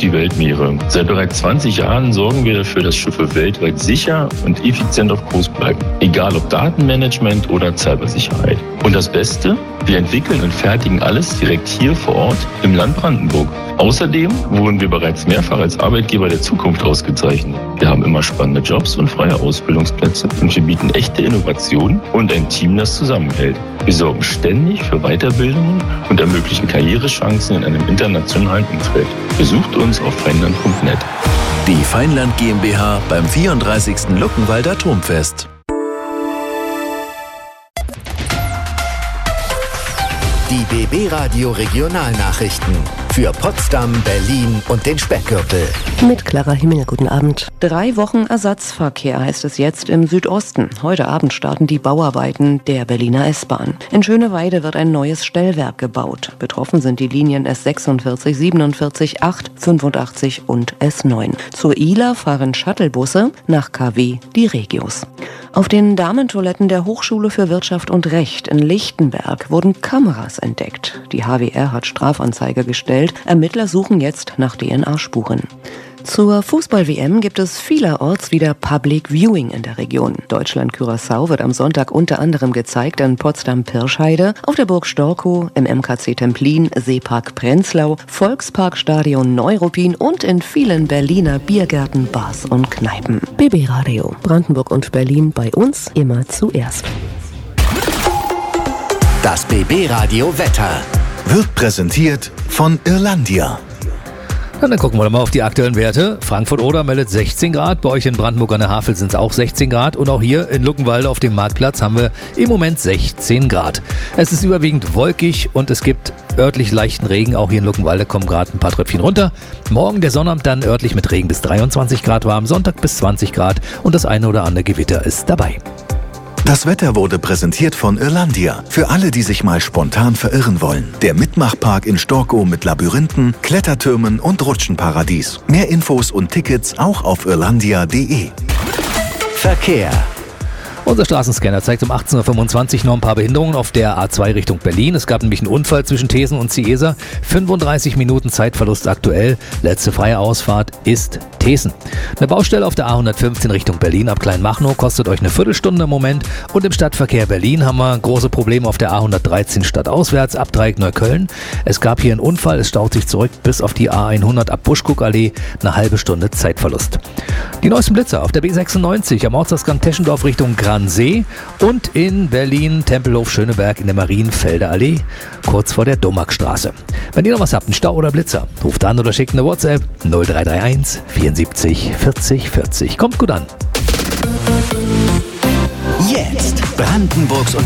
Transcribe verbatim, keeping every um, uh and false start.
die Weltmeere. Seit bereits zwanzig Jahren sorgen wir dafür, dass Schiffe weltweit sicher und effizient auf Kurs bleiben. Egal ob Datenmanagement oder Cybersicherheit. Und das Beste? Wir entwickeln und fertigen alles direkt hier vor Ort im Land Brandenburg. Außerdem wurden wir bereits mehrfach als Arbeitgeber der Zukunft ausgezeichnet. Wir haben immer spannende Jobs und freie Ausbildungsplätze und wir bieten echte Innovationen und ein Team, das zusammenhält. Wir sorgen ständig für Weiterbildungen und ermöglichen Karrierechancen in einem internationalen Umfeld. Besucht uns auf feinland punkt net. Die Feinland GmbH beim vierunddreißigsten Luckenwalder Turmfest. Die B B-Radio Regionalnachrichten für Potsdam, Berlin und den Speckgürtel. Mit Clara Himmel, guten Abend. Drei Wochen Ersatzverkehr heißt es jetzt im Südosten. Heute Abend starten die Bauarbeiten der Berliner S-Bahn. In Schöneweide wird ein neues Stellwerk gebaut. Betroffen sind die Linien S sechsundvierzig, siebenundvierzig, acht, fünfundachtzig und S neun. Zur Ihler fahren Shuttlebusse, nach K W die Regios. Auf den Damentoiletten der Hochschule für Wirtschaft und Recht in Lichtenberg wurden Kameras entdeckt. Die H W R hat Strafanzeige gestellt. Ermittler suchen jetzt nach D N A-Spuren. Zur Fußball-W M gibt es vielerorts wieder Public Viewing in der Region. Deutschland-Curaçao wird am Sonntag unter anderem gezeigt in Potsdam-Pirschheide, auf der Burg Storkow, im M K C Templin, Seepark Prenzlau, Volksparkstadion Neuruppin und in vielen Berliner Biergärten, Bars und Kneipen. B B-Radio, Brandenburg und Berlin bei uns immer zuerst. Das B B-Radio Wetter Wird präsentiert von Irlandia. Ja, dann gucken wir mal auf die aktuellen Werte. Frankfurt-Oder meldet sechzehn Grad, bei euch in Brandenburg an der Havel sind es auch sechzehn Grad und auch hier in Luckenwalde auf dem Marktplatz haben wir im Moment sechzehn Grad. Es ist überwiegend wolkig und es gibt örtlich leichten Regen, auch hier in Luckenwalde kommen gerade ein paar Tröpfchen runter. Morgen der Sonnabend dann örtlich mit Regen bis dreiundzwanzig Grad warm, Sonntag bis zwanzig Grad und das eine oder andere Gewitter ist dabei. Das Wetter wurde präsentiert von Irlandia. Für alle, die sich mal spontan verirren wollen. Der Mitmachpark in Storkow mit Labyrinthen, Klettertürmen und Rutschenparadies. Mehr Infos und Tickets auch auf irlandia punkt de. Verkehr. Unser Straßenscanner zeigt um achtzehn Uhr fünfundzwanzig noch ein paar Behinderungen auf der A zwei Richtung Berlin. Es gab nämlich einen Unfall zwischen Thesen und Ciesa. fünfunddreißig Minuten Zeitverlust aktuell. Letzte freie Ausfahrt ist Thesen. Eine Baustelle auf der A hundertfünfzehn Richtung Berlin ab Kleinmachnow kostet euch eine Viertelstunde im Moment. Und im Stadtverkehr Berlin haben wir große Probleme auf der A hundertdreizehn stadtauswärts ab Dreieck Neukölln. Es gab hier einen Unfall, es staut sich zurück bis auf die A hundert ab Buschkuckallee. Eine halbe Stunde Zeitverlust. Die neuesten Blitzer auf der B sechsundneunzig am Ortsausgang Teschendorf Richtung Gransee und in Berlin Tempelhof-Schöneberg in der Marienfelder Allee, kurz vor der Domackstraße. Wenn ihr noch was habt, einen Stau oder Blitzer, ruft an oder schickt eine WhatsApp null drei drei eins vierundsiebzig vierzig vierzig. Kommt gut an. Jetzt Brandenburgs und